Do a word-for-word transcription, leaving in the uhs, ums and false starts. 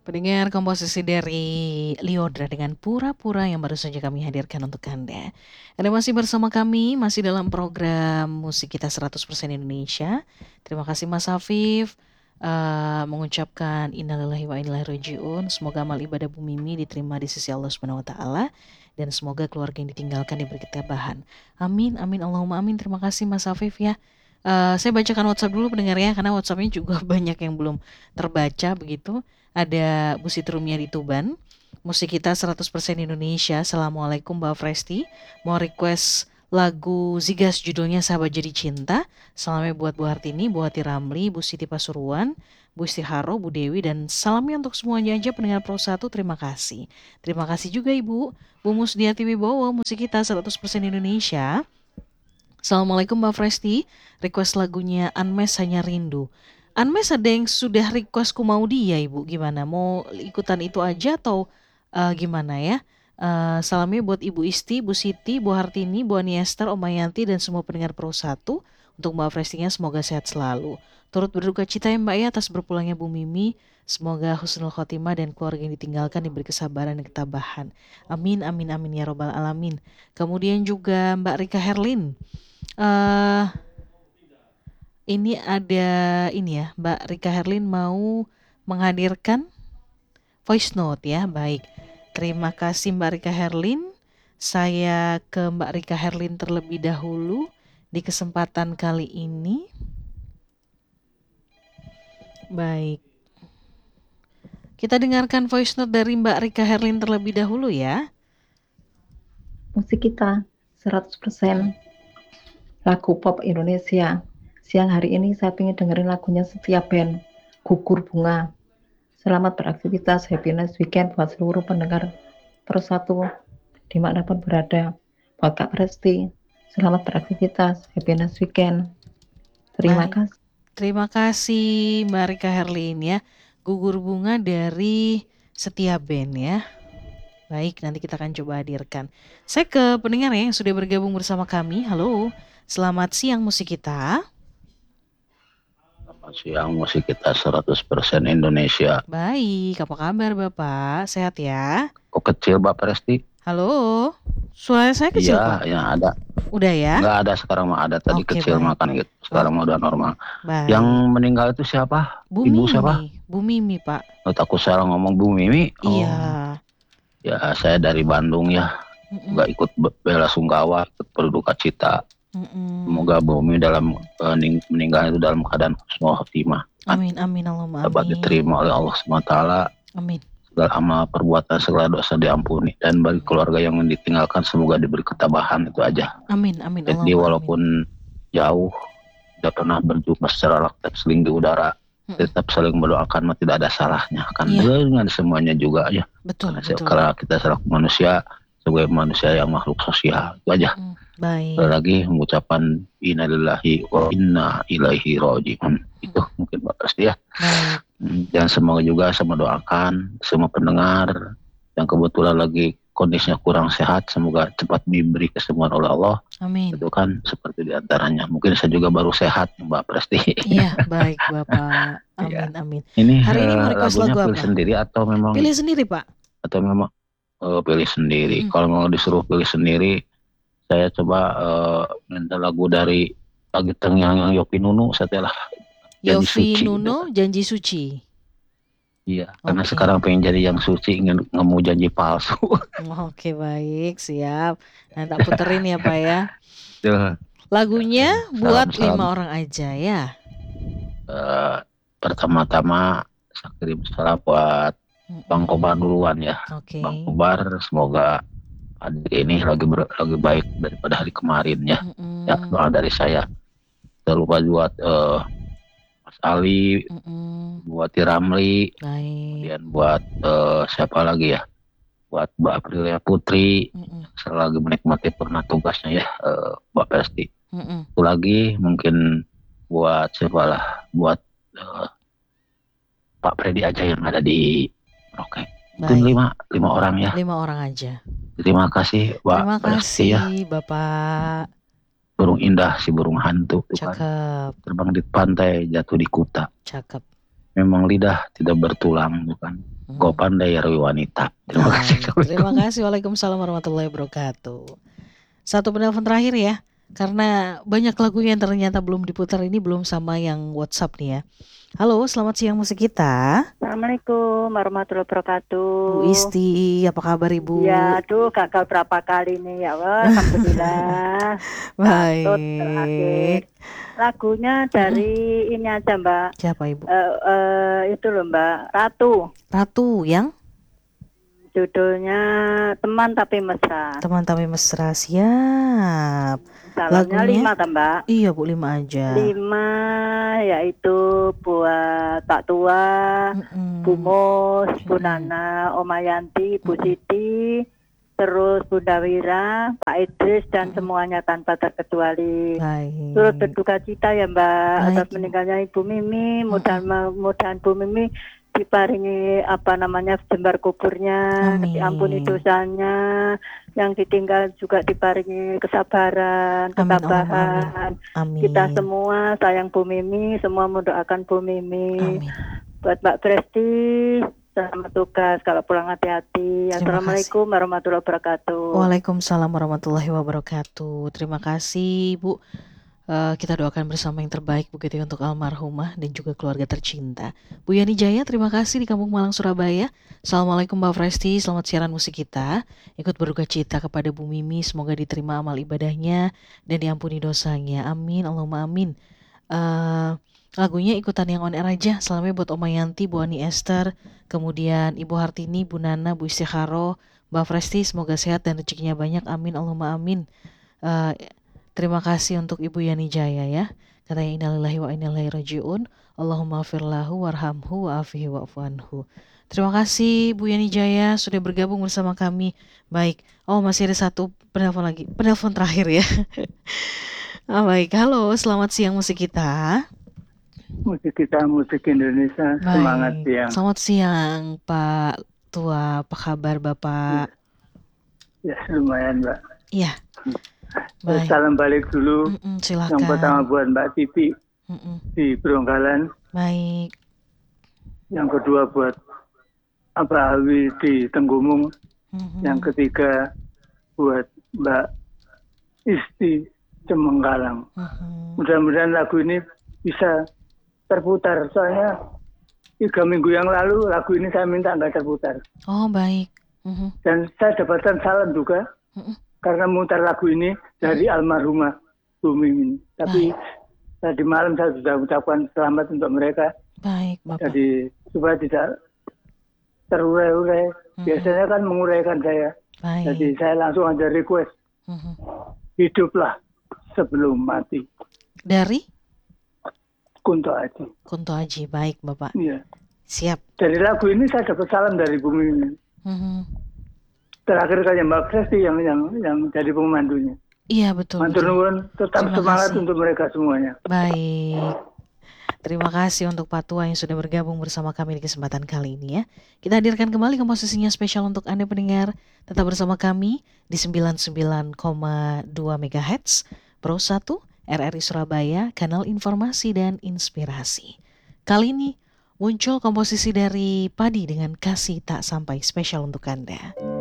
Pendengar komposisi dari Lyodra dengan Pura-Pura yang baru saja kami hadirkan untuk Anda. Anda masih bersama kami, masih dalam program Musik Kita seratus persen Indonesia. Terima kasih Mas Hafif uh, mengucapkan innalillahi wa inna ilaihi rajiun. Semoga amal ibadah Bu Mimi diterima di sisi Allah Subhanahu wa taala dan semoga keluarga yang ditinggalkan diberi ketabahan. Amin, amin, Allahumma amin. Terima kasih Mas Hafif ya. Uh, saya bacakan WhatsApp dulu pendengar ya, karena WhatsAppnya juga banyak yang belum terbaca begitu. Ada Bu Siti Rumia di Tuban. Musik Kita seratus persen Indonesia. Assalamualaikum Mbak Fresti. Mau request lagu Zigas judulnya Sahabat Jadi Cinta. Salamnya buat Bu Hartini, Bu Hati Ramli, Bu Siti Pasuruan, Bu Istiharo, Bu Dewi, dan salamnya untuk semuanya aja pendengar Pro satu. Terima kasih. Terima kasih juga Ibu Bu Musdiati Wibowo. Musik Kita seratus persen Indonesia. Assalamualaikum Mbak Fresti. Request lagunya Unmesh Hanya Rindu. Unmesh ada yang sudah request Ku Mau Dia Ibu, gimana? Mau ikutan itu aja atau uh, gimana ya? Uh, salamnya buat Ibu Isti, Bu Siti, Bu Hartini, Bu Ani Esther, Om Mayanti, dan semua pendengar Pro satu. Untuk Mbak Frestinya semoga sehat selalu. Turut berduka cita ya Mbak ya atas berpulangnya Bu Mimi. Semoga husnul khotimah dan keluarga yang ditinggalkan diberi kesabaran dan ketabahan. Amin, amin, amin ya robbal alamin. Kemudian juga Mbak Rika Herlin. Uh, Ini ada ini ya, Mbak Rika Herlin mau menghadirkan voice note ya. Baik, terima kasih Mbak Rika Herlin. Saya ke Mbak Rika Herlin terlebih dahulu di kesempatan kali ini. Baik, kita dengarkan voice note dari Mbak Rika Herlin terlebih dahulu ya. Musik Kita seratus persen lagu pop Indonesia. Siang hari ini saya ingin dengerin lagunya setiap band Gugur Bunga. Selamat beraktivitas, happy nice weekend buat seluruh pendengar Pro satu dimanapun berada. Buat Kak Presti, selamat beraktivitas, happy nice weekend. Terima Baik. kasih. Terima kasih Mbak Rika Herlin ya. Gugur Bunga dari setiap band ya. Baik, nanti kita akan coba hadirkan. Saya ke pendengar ya yang sudah bergabung bersama kami. Halo, selamat siang Musik Kita. Selamat siang Musik Kita seratus persen Indonesia. Baik, apa kabar Bapak? Sehat ya? Kok kecil Mbak Presti? Halo, suara saya kecil iya, Pak? Iya, ada. Udah ya? Nggak ada, sekarang mah ada. Tadi Oke, kecil baik. makan gitu. Sekarang Oh, mah udah normal. baik. Yang meninggal itu siapa? Bu Ibu Mimi. siapa? Bu Mimi Pak. Oh, aku salah ngomong Bu Mimi. Oh. Iya. Ya, saya dari Bandung ya. Mm-mm. Nggak ikut bela sungkawa, ikut berduka cita. Mm-mm. Semoga Bu Mimi dalam uh, meninggal itu dalam keadaan husnul khotimah. Amin, amin, Allahumma amin. Dapat diterima oleh Allah subhanahu wa taala. Amin. Segala amal perbuatan, segala dosa diampuni. Dan bagi keluarga yang ditinggalkan semoga diberi ketabahan, itu aja. Amin, amin, Jadi Allahumma walaupun amin. jauh, tidak pernah berjumpa secara langsung, seling di udara, hmm. tetap saling mendoakan, tidak ada salahnya. Kan yeah. Dengan semuanya juga ya. Betul, karena, betul. Karena kita selaku manusia, sebagai manusia yang makhluk sosial, itu aja. Hmm. Baik. Lagi mengucapkan innalillahi wa inna ilaihi raji'un. Hmm. Itu mungkin Mbak Presti ya. Baik. Dan semoga juga sama doakan semua pendengar yang kebetulan lagi kondisinya kurang sehat, semoga cepat diberi kesembuhan oleh Allah. Amin. Itu kan seperti diantaranya. Mungkin saya juga baru sehat Mbak Presti. Iya, baik Bapak. Amin, ya. Amin. Ini hari ini mau request lagunya lagu pilih apa? sendiri atau memang pilih sendiri Pak? Atau memang uh, pilih sendiri. Hmm. Kalau mau disuruh pilih sendiri, saya coba uh, minta lagu dari Lagi Terngiang yang Yopi Nunu setelah Yofi Nuno, Janji Suci. Iya, karena okay. Sekarang pengen jadi yang suci, ingin ngemu janji palsu. Oke, baik, siap. Nah, tak puterin ya Pak ya. Lagunya salam, buat salam. lima orang aja ya. Uh, pertama-tama saya kirim salam buat mm-hmm. Bang Kobar duluan ya. Okay. Bang Kobar, semoga hari ini lagi ber, lagi baik daripada hari kemarin ya. Mm-hmm. Ya, doa dari saya. Jangan lupa buat uh, Mas Ali, mm-mm. buat Tiramli, kemudian buat uh, siapa lagi ya, buat Mbak Aprilia Putri, mm-mm. selagi menikmati pernah tugasnya ya, uh, Mbak Presti. Mm-mm. Itu lagi mungkin buat siapa lah, buat uh, Pak Freddy aja yang ada di Oke. Itu lima, lima orang ya. Lima orang aja. Terima kasih Mbak Terima Presti kasih ya. Bapak. Burung indah si burung hantu tuh cakep kan. Terbang di pantai jatuh di kuta. Cakep. memang lidah tidak bertulang, bukan. Hmm. Kau pandai Yarwi wanita. Terima Baik, kasih. terima kasih. Waalaikumsalam warahmatullahi wabarakatuh. Satu penelpon terakhir ya, karena banyak lagu yang ternyata belum diputar ini belum sama yang WhatsApp nih ya. Halo, selamat siang musik kita. Assalamualaikum warahmatullahi wabarakatuh. Bu Isti, apa kabar Ibu? Ya, aduh gagal berapa kali nih ya Allah. Alhamdulillah. Patut terakhir. Baik. Lagunya dari ini aja Mbak. Siapa Ibu? Eh, eh, itu loh Mbak, Ratu. Ratu yang Judulnya Teman Tapi Mesra. Teman Tapi Mesra, siap. Salahnya Lagunya? lima tak Mbak? Iya Bu, lima aja. Lima yaitu buat Pak Tua, Mm-mm. Bu Mus, Bu Mm-mm. Nana, Oma Yanti, Bu Siti, terus Bunda Wira, Pak Idris dan Mm-mm. semuanya tanpa terkecuali. Baik. Turut berduka cita ya Mbak Baik. atas meninggalnya Ibu Mimi. Mudah-mudahan mudahan Bu Mimi diparingi apa namanya jembar kuburnya, Amin. diampuni dosanya, yang ditinggal juga diparingi kesabaran, Amin, ketabahan. Amin. Kita semua sayang Bu Mimi, semua mendoakan Bu Mimi. Amin. Buat Mbak Presti, selamat tugas, kalau pulang hati-hati. Terima Assalamualaikum warahmatullahi wabarakatuh. Waalaikumsalam warahmatullahi wabarakatuh. Terima kasih Bu. Uh, kita doakan bersama yang terbaik begitu ya untuk almarhumah dan juga keluarga tercinta. Bu Yani Jaya, terima kasih di Kampung Malang, Surabaya. Assalamualaikum Mbak Presti, selamat siaran musik kita. Ikut berduka cita kepada Bu Mimi, semoga diterima amal ibadahnya dan diampuni dosanya. Amin, Allahumma amin. Uh, lagunya ikutan yang on air aja. Salamnya buat Oma Yanti, Bu Ani Esther, kemudian Ibu Hartini, Bu Nana, Bu Istikharo, Mbak Presti, semoga sehat dan rezekinya banyak. Amin, Allahumma amin. Uh, Terima kasih untuk Ibu Yani Jaya ya. Katanya innalillahi wa inna ilaihi rajiun. Allahumma firlahu warhamhu wa'afihi wa'fu anhu. Terima kasih Bu Yani Jaya sudah bergabung bersama kami. Baik. Oh, masih ada satu penelpon lagi. Penelpon terakhir ya. Ah, baik. Halo, selamat siang musik kita. Musik kita, musik Indonesia. Baik. Semangat siang. Selamat siang Pak Tua. Apa kabar Bapak? Ya, lumayan Mbak. Iya. Baik. Salam balik dulu. Mm-mm, silakan. Yang pertama buat Mbak Titi Mm-mm. di Beronggalan. Baik. Yang kedua buat Abah Awi di Tenggumung. Mm-mm. Yang ketiga buat Mbak Isti Cemenggalang. Mm-mm. Mudah-mudahan lagu ini bisa terputar. Soalnya tiga minggu yang lalu lagu ini saya minta nggak terputar. Oh baik. Mm-mm. Dan saya dapatkan salam juga. Mm-mm. Karena memutar lagu ini dari almarhumah Bu Mimin. Tapi tadi malam saya sudah ucapkan selamat untuk mereka. Baik, Bapak. Jadi supaya tidak terurai-urai. Mm-hmm. Biasanya kan menguraikan saya. Baik. Jadi saya langsung ada request. Mm-hmm. Hiduplah sebelum mati. Dari? Kunto Aji. Kunto Aji, baik Bapak. Iya. Siap. Dari lagu ini saya dapat salam dari Bu Mimin. Mm-hmm. Terakhir kali Mbak Presti yang yang yang jadi pemandunya. Iya betul. Mantur nuwun, tetap Terima semangat kasih. untuk mereka semuanya. Baik. Terima kasih untuk Pak Tua yang sudah bergabung bersama kami di kesempatan kali ini ya. Kita hadirkan kembali komposisinya spesial untuk Anda pendengar. Tetap bersama kami di sembilan puluh sembilan koma dua megahertz Pro satu R R I Surabaya, kanal informasi dan inspirasi. Kali ini muncul komposisi dari Padi dengan Kasih Tak Sampai spesial untuk Anda.